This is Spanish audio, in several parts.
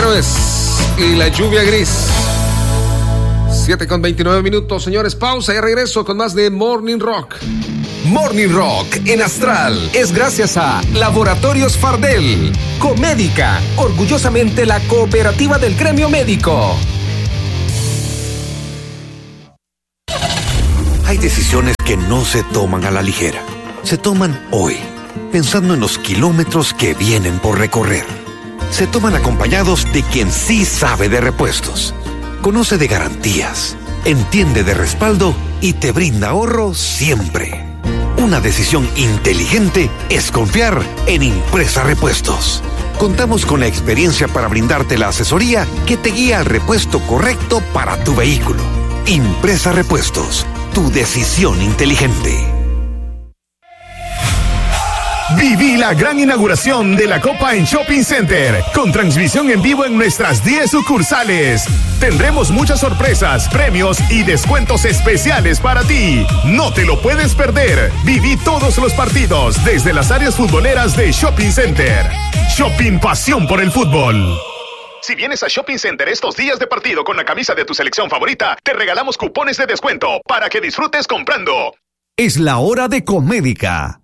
Héroes y la lluvia gris. 7:29, señores, pausa y regreso con más de Morning Rock. Morning Rock en Astral es gracias a Laboratorios Fardel, Comédica, orgullosamente la cooperativa del gremio médico. Hay decisiones que no se toman a la ligera. Se toman hoy, pensando en los kilómetros que vienen por recorrer. Se toman acompañados de quien sí sabe de repuestos, conoce de garantías, entiende de respaldo y te brinda ahorro siempre. Una decisión inteligente es confiar en Impresa Repuestos. Contamos con la experiencia para brindarte la asesoría que te guía al repuesto correcto para tu vehículo. Impresa Repuestos, tu decisión inteligente. Viví la gran inauguración de la Copa en Shopping Center, con transmisión en vivo en nuestras 10 sucursales. Tendremos muchas sorpresas, premios y descuentos especiales para ti. No te lo puedes perder. Viví todos los partidos desde las áreas futboleras de Shopping Center. Shopping, pasión por el fútbol. Si vienes a Shopping Center estos días de partido con la camisa de tu selección favorita, te regalamos cupones de descuento para que disfrutes comprando. Es la hora de Comédica.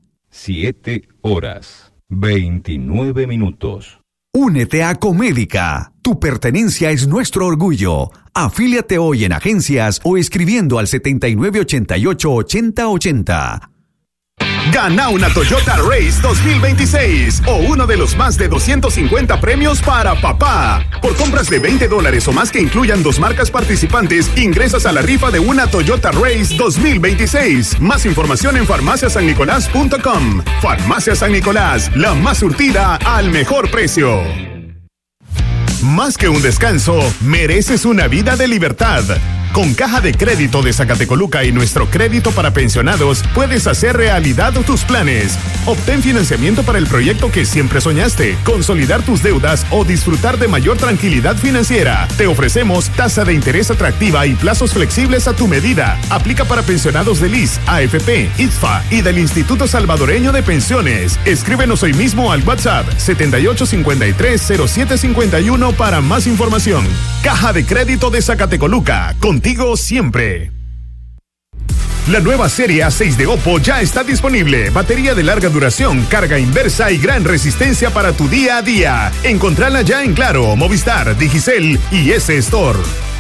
7:29. Únete a Comédica. Tu pertenencia es nuestro orgullo. Afíliate hoy en agencias o escribiendo al 7988-8080. Gana una Toyota Race 2026 o uno de los más de 250 premios para papá. Por compras de $20 o más que incluyan 2 marcas participantes, ingresas a la rifa de una Toyota Race 2026. Más información en farmaciasannicolás.com. Farmacia San Nicolás, la más surtida al mejor precio. Más que un descanso, mereces una vida de libertad. Con Caja de Crédito de Zacatecoluca y nuestro crédito para pensionados, puedes hacer realidad tus planes. Obtén financiamiento para el proyecto que siempre soñaste, consolidar tus deudas o disfrutar de mayor tranquilidad financiera. Te ofrecemos tasa de interés atractiva y plazos flexibles a tu medida. Aplica para pensionados del ISS, AFP, ITFA y del Instituto Salvadoreño de Pensiones. Escríbenos hoy mismo al WhatsApp 7853-0751 para más información. Caja de Crédito de Zacatecoluca, contigo siempre. La nueva serie A6 de Oppo ya está disponible. Batería de larga duración, carga inversa y gran resistencia para tu día a día. Encontrala ya en Claro, Movistar, Digicel y S Store.